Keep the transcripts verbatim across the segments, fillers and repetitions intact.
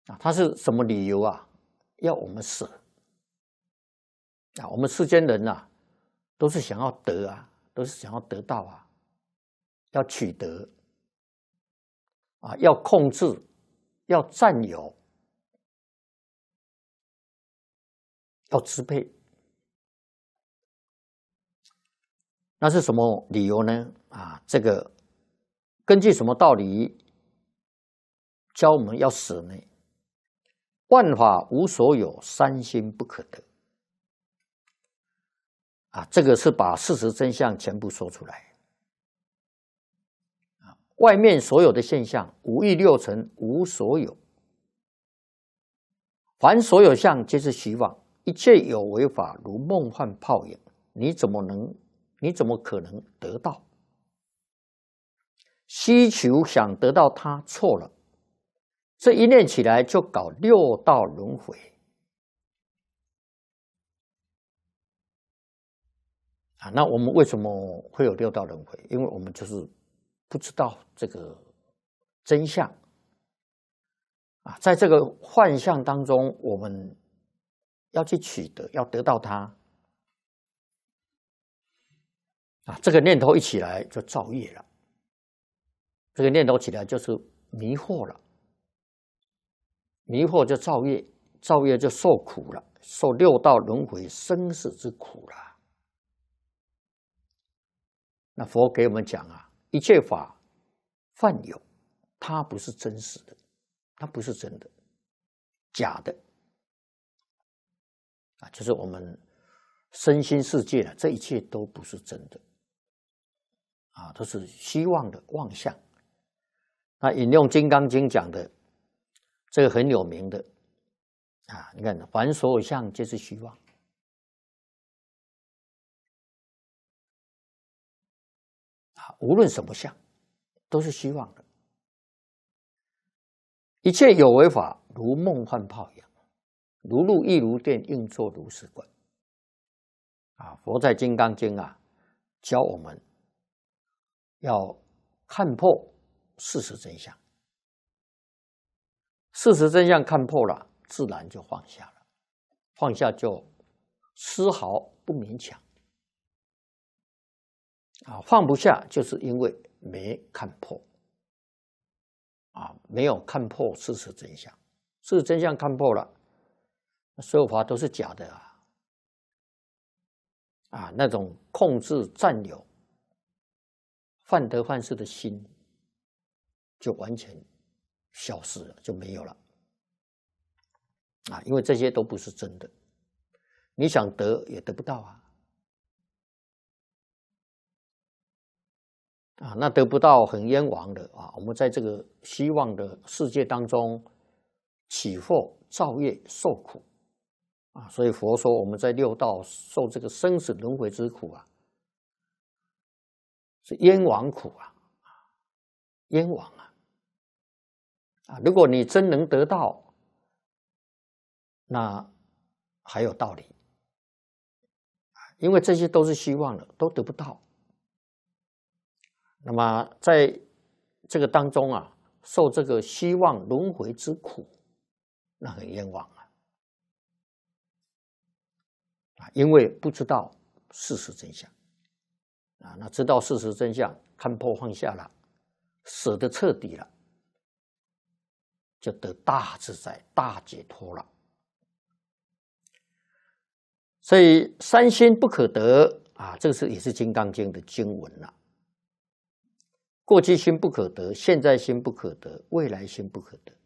啊，它是什么理由啊？要我们舍啊？我们世间人呐、啊，都是想要得啊，都是想要得到啊，要取得啊，要控制，要占有，要支配。那是什么理由呢？啊，这个根据什么道理教我们要舍呢？万法无所有，三心不可得。啊，这个是把事实真相全部说出来。啊，外面所有的现象，五欲六尘无所有，凡所有相皆是虚妄，一切有为法如梦幻泡影，你怎么能？你怎么可能得到？希求想得到它，错了。这一念起来就搞六道轮回。啊，那我们为什么会有六道轮回？因为我们就是不知道这个真相啊，在这个幻象当中，我们要去取得，要得到它啊，这个念头一起来就造业了，这个念头起来就是迷惑了，迷惑就造业，造业就受苦了，受六道轮回生死之苦了。那佛给我们讲啊，一切法泛有，它不是真实的，它不是真的，假的啊，就是我们身心世界的这一切都不是真的啊，都是虚妄的妄相。那引用《金刚经》讲的，这个很有名的啊，你看，凡所有相皆是虚妄。无论什么相，都是虚妄的。一切有为法，如梦幻泡影，如露亦如电，应作如是观。啊，佛在《金刚经》啊，教我们要看破事实真相。事实真相看破了，自然就放下了，放下就丝毫不勉强。啊，放不下，就是因为没看破，啊，没有看破事实真相。事实真相看破了，所有法都是假的啊！啊，那种控制、占有、犯得犯失的心，就完全消失了，就没有了。啊，因为这些都不是真的，你想得也得不到啊。啊，那得不到很冤枉的啊！我们在这个虚妄的世界当中起惑、造业、受苦啊，所以佛说我们在六道受这个生死轮回之苦啊，是冤枉苦啊，冤枉啊！啊，如果你真能得到，那还有道理，因为这些都是虚妄的，都得不到。那么在这个当中啊，受这个虚妄轮回之苦，那很冤枉啊！啊，因为不知道事实真相啊，那知道事实真相，看破放下了，舍得彻底了，就得大自在、大解脱了。所以三心不可得啊，这个是也是《金刚经》的经文了。过去心不可得，现在心不可得，未来心不可得。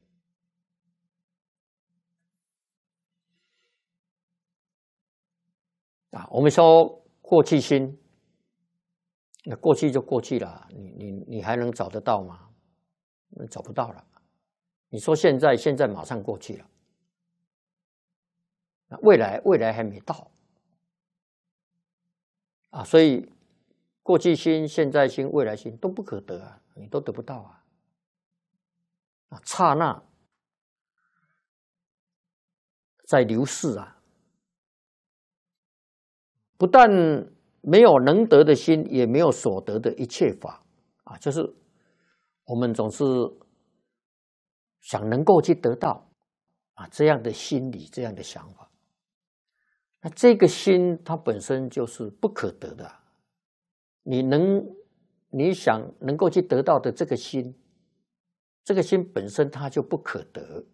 啊，我们说过去心，那过去就过去了，你你你还能找得到吗？找不到了。你说现在，现在马上过去了，那未来未来还没到啊，所以过去心、现在心、未来心都不可得啊，你都得不到啊！啊，刹那在流逝啊，不但没有能得的心，也没有所得的一切法啊，就是我们总是想能够去得到啊这样的心理，这样的想法。那这个心它本身就是不可得的，你能你想能够去得到的这个心，这个心本身它就不可得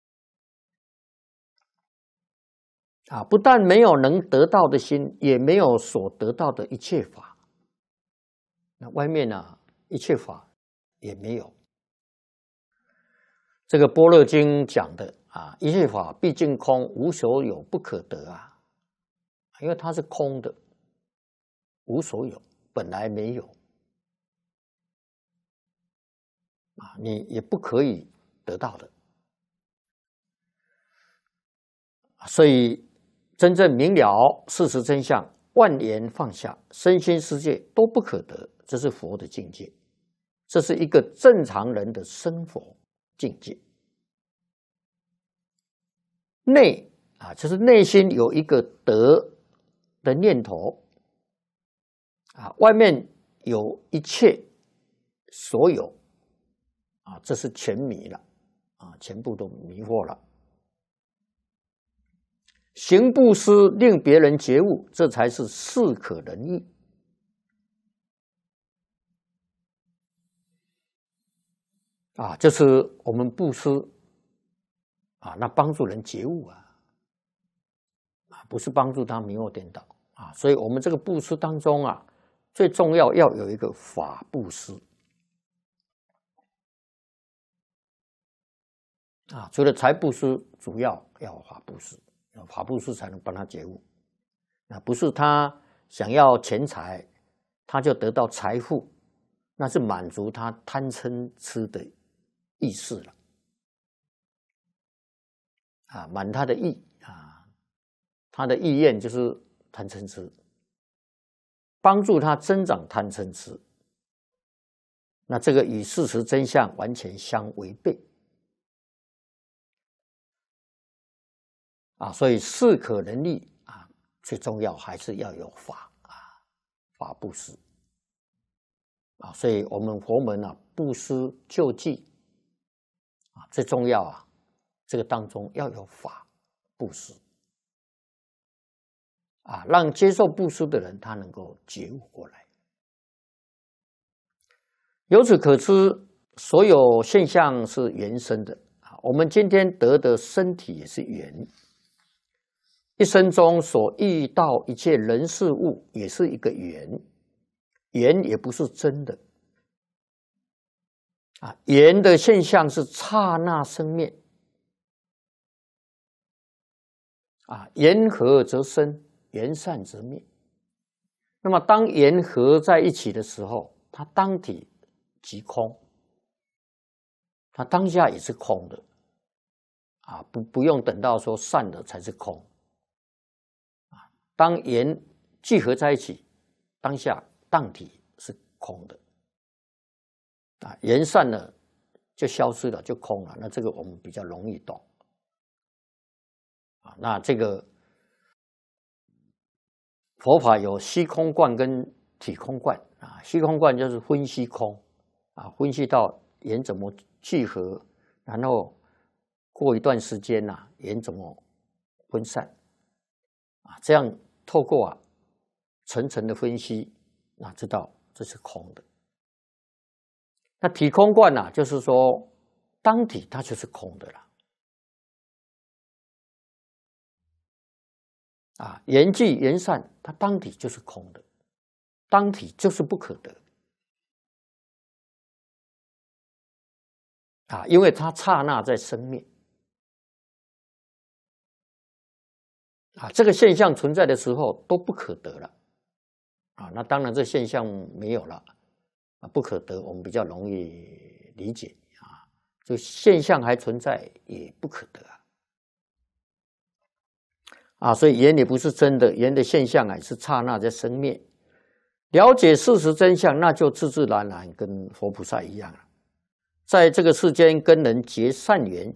啊！不但没有能得到的心，也没有所得到的一切法。那外面呢，一切法也没有。这个《般若经》讲的啊，一切法毕竟空，无所有，不可得啊。因为它是空的，无所有，本来没有啊，你也不可以得到的。所以真正明了事实真相，万言放下，身心世界都不可得，这是佛的境界，这是一个正常人的生佛境界。内啊，就是内心有一个得的念头啊，外面有一切所有啊，这是全迷了啊，全部都迷惑了。行布施令别人觉悟，这才是适可人意啊，就是我们布施啊，那帮助人觉悟啊，啊，不是帮助他迷惑颠倒啊，所以我们这个布施当中啊，最重要要有一个法布施啊，除了财布施，主要要法布施，法布施才能帮他觉悟。那不是他想要钱财，他就得到财富，那是满足他贪嗔痴的意识了啊，满他的意啊，他的意愿就是贪嗔痴，帮助他增长贪嗔痴，那这个与事实真相完全相违背啊，所以适可人意啊，最重要还是要有法啊，法布施啊，所以我们佛门啊，布施救济啊，最重要啊，这个当中要有法布施啊，让接受布施的人他能够觉悟过来。由此可知，所有现象是缘生的啊，我们今天得的身体也是缘。一生中所遇到一切人事物，也是一个缘，缘也不是真的啊，缘的现象是刹那生灭啊，缘合则生，缘散则灭。那么当缘合在一起的时候，它当体即空，它当下也是空的啊，不不用等到说散了才是空。当缘聚合在一起，当下当体是空的啊，缘散了就消失了，就空了。那这个我们比较容易懂啊。那这个佛法有虚空观跟体空观啊，虚空观就是分析空啊，分析到缘怎么聚合，然后过一段时间呐、啊，缘怎么分散啊，这样。透过啊层层的分析，那知道这是空的。那体空观啊，就是说当体它就是空的了。啊，缘聚缘散，它当体就是空的，当体就是不可得。啊，因为它刹那在生灭。啊，这个现象存在的时候都不可得了，啊，那当然这现象没有了，啊，不可得，我们比较容易理解啊。这现象还存在也不可得啊，啊，所以缘也不是真的，缘的现象啊是刹那在生灭。了解事实真相，那就自自然然跟佛菩萨一样了，在这个世间跟人结善缘，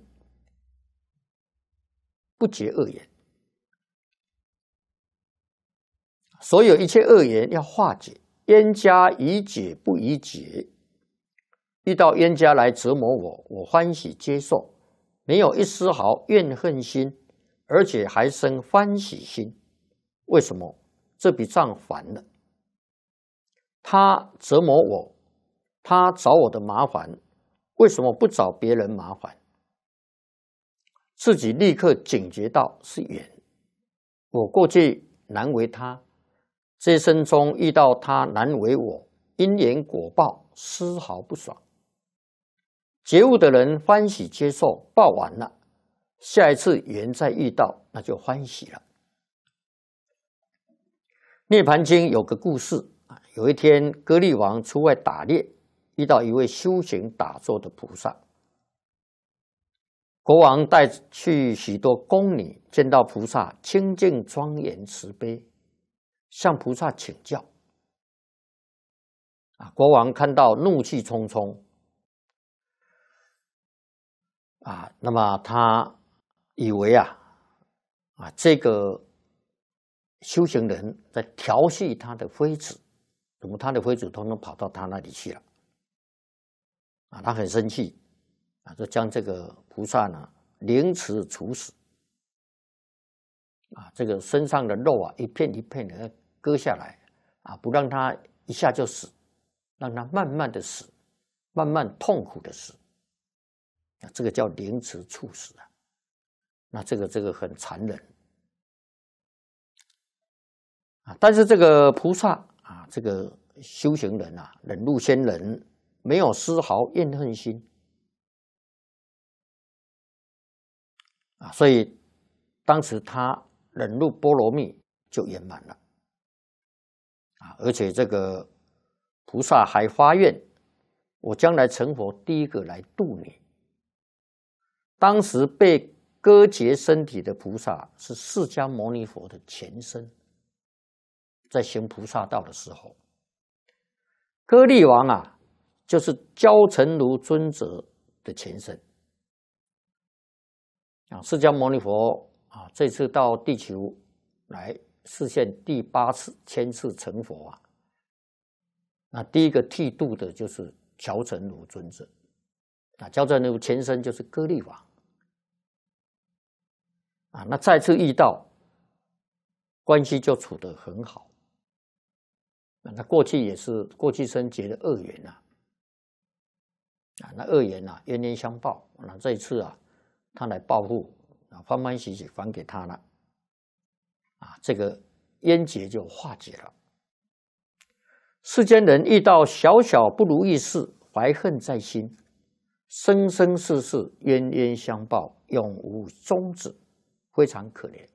不结恶缘。所有一切恶缘要化解，冤家宜解不宜结。遇到冤家来折磨我，我欢喜接受， 没有一丝毫怨恨心，而且还生欢喜心。为什么？这笔账还了。他折磨我，他找我的麻烦，为什么不找别人麻烦？自己立刻警觉到是缘。我过去难为他，这一生中遇到他难为我，因缘果报丝毫不爽。觉悟的人欢喜接受，报完了，下一次缘再遇到，那就欢喜了。涅盘经有个故事，有一天歌利王出外打猎，遇到一位修行打坐的菩萨。国王带去许多宫女，见到菩萨清净庄严慈悲，向菩萨请教。啊，国王看到怒气冲冲，啊，那么他以为啊，啊这个修行人在调戏他的妃子，怎么他的妃子统统跑到他那里去了？啊，他很生气。啊，就将这个菩萨呢凌迟处死，啊，这个身上的肉啊一片一片的割下来，啊，不让他一下就死，让他慢慢的死，慢慢痛苦的死，啊，这个叫凌迟处死啊。那这个这个很残忍啊，但是这个菩萨啊，这个修行人啊，忍辱仙人，没有丝毫怨恨心。啊，所以当时他忍辱波罗蜜就圆满了，啊，而且这个菩萨还发愿，我将来成佛第一个来度你。当时被割截身体的菩萨是释迦牟尼佛的前身，在行菩萨道的时候，歌利王啊，就是焦成如尊者的前身。啊，释迦牟尼佛啊，这次到地球来实现第八次千次成佛啊，那第一个剃度的就是焦成如尊者，啊，焦成如前身就是歌利王，啊，那再次遇到，关系就处得很好。那过去也是过去生结的恶缘呐，啊，那恶缘呐，冤冤相报，那这一次啊。他来报复啊，欢欢喜喜还给他了，啊，这个冤结就化解了。世间人遇到小小不如意事，怀恨在心，生生世世冤冤相报，永无终止，非常可怜。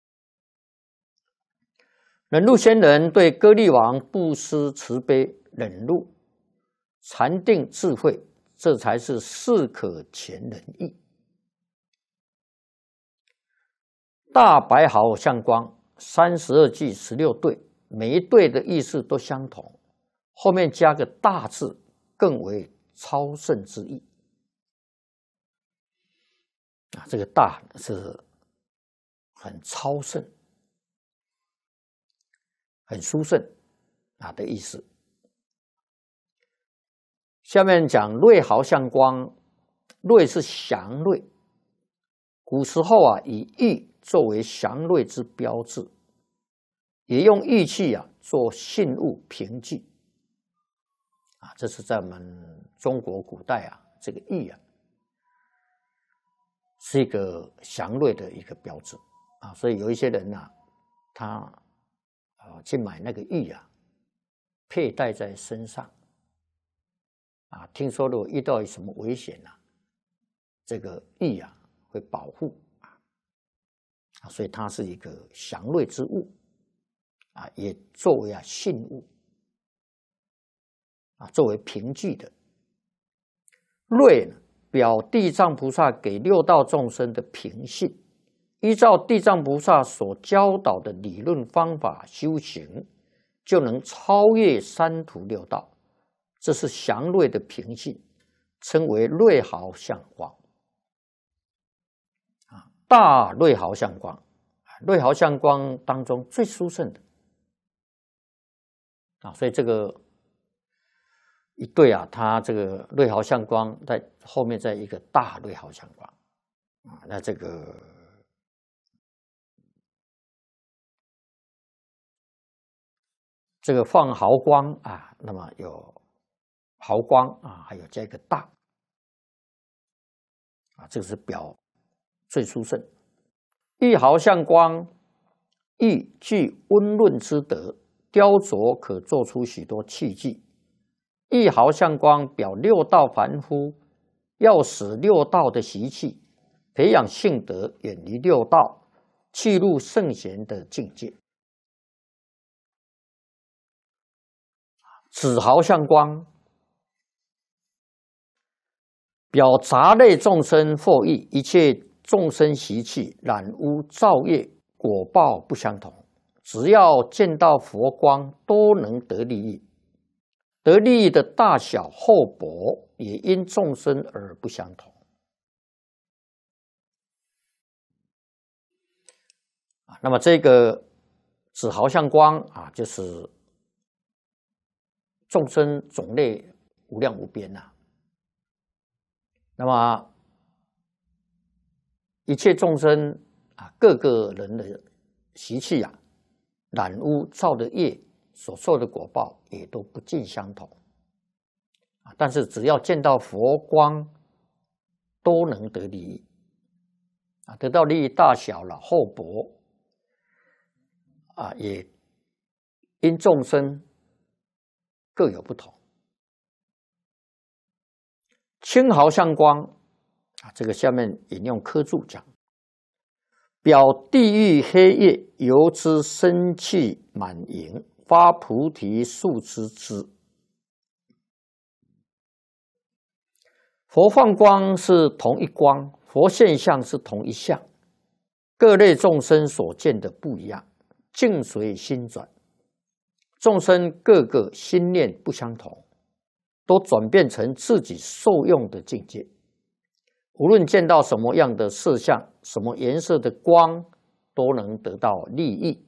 忍辱仙人对歌利王布施慈悲，忍辱禅定智慧，这才是事可全人意。大白毫相光，三十二句十六对，每一对的意思都相同，后面加个大字，更为超胜之意。啊，这个大是很超胜、很殊胜啊的意思。下面讲瑞毫相光，瑞是祥瑞，古时候啊以玉作为祥瑞之标志，也用玉器啊做信物凭据，啊，这是在我们中国古代啊，这个玉啊是一个祥瑞的一个标志啊，所以有一些人啊，他啊去买那个玉啊，佩戴在身上，啊，听说如果遇到什么危险啊，这个玉啊会保护。啊，所以它是一个祥瑞之物，啊，也作为啊信物，啊，作为凭据的。瑞呢，表地藏菩萨给六道众生的凭信，依照地藏菩萨所教导的理论方法修行，就能超越三途六道，这是祥瑞的凭信，称为瑞毫相光。大瑞毫相光，瑞毫相光当中最殊胜的啊，所以这个一对啊，它这个瑞毫相光在后面再一个大瑞毫相光那这个这个放毫光啊，那么有毫光啊，还有加一个大啊，这个是表最殊胜。一毫相光，亦具温润之德，雕琢可做出许多器具。一毫相光表六道凡夫要使六道的习气，培养性德，远离六道，去入圣贤的境界。子毫相光表杂类众生惑意，一切众生习气、染污造业，果报不相同。只要见到佛光，都能得利益。得利益的大小厚薄，也因众生而不相同。那么这个子毫相光啊，就是众生种类无量无边呐、啊。那么一切众生啊，各个人的习气啊，染污造的业，所受的果报也都不尽相同啊。但是只要见到佛光，都能得利益啊，得到利益大小了厚薄啊，也因众生各有不同。青毫相光啊，这个下面引用科注讲，表地狱黑夜，由之生气满盈，发菩提树之枝。佛放光是同一光，佛现象是同一相，各类众生所见的不一样，境随心转，众生各个心念不相同，都转变成自己受用的境界。无论见到什么样的色相，什么颜色的光，都能得到利益。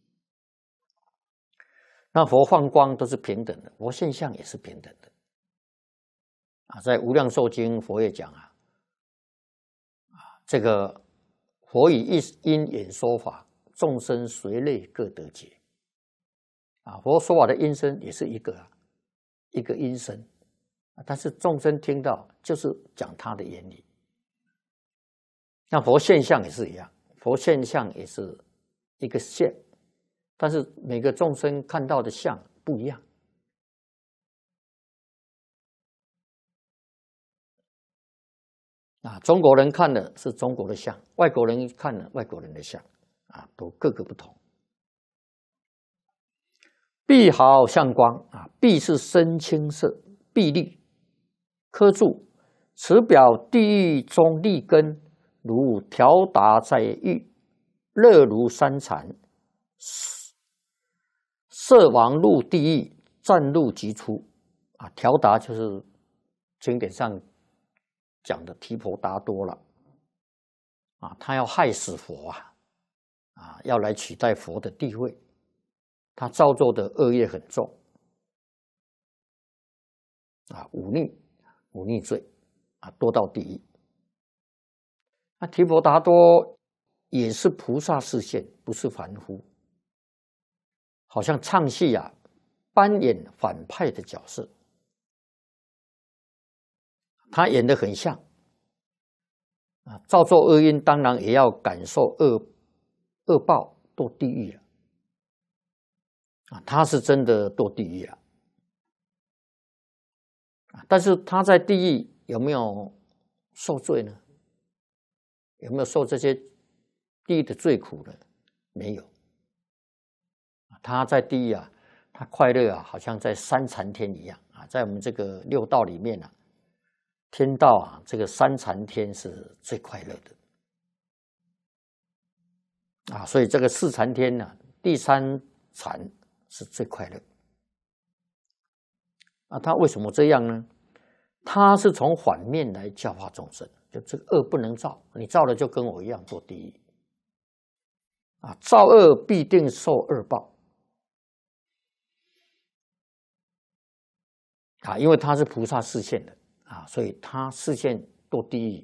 那佛放光都是平等的，佛现象也是平等的啊。在《无量寿经》，佛也讲啊，啊，这个佛以一因演说法，众生随类各得解啊。佛说法的音声也是一个啊，一个音声，但是众生听到就是讲他的原理。那佛现象也是一样，佛现象也是一个现，但是每个众生看到的相不一样啊。中国人看的是中国的相，外国人看的外国人的相啊，都各个不同。碧毫相光啊，碧是深青色，碧绿。科注：此表地狱中利根，如调达在狱，热如山禅，色王入地狱，战入即出啊。调达就是经典上讲的提婆达多了啊，他要害死佛啊，啊，要来取代佛的地位，他造作的恶业很重啊，忤逆忤逆罪啊，多到地狱。那提婆达多也是菩萨示现，不是凡夫，好像唱戏啊，扮演反派的角色，他演得很像啊，造作恶因，当然也要感受恶恶报，堕地狱了啊，他是真的堕地狱了，但是他在地狱有没有受罪呢？有没有受这些地狱的罪苦呢？没有。他在地狱啊，他快乐啊，好像在三禅天一样啊，在我们这个六道里面啊，天道啊，这个三禅天是最快乐的啊，所以这个四禅天呢、啊，第三禅是最快乐啊。他为什么这样呢？他是从反面来教化众生。就这个恶不能造，你造了就跟我一样做地狱啊！造恶必定受恶报啊！因为他是菩萨示现的啊，所以他示现堕地狱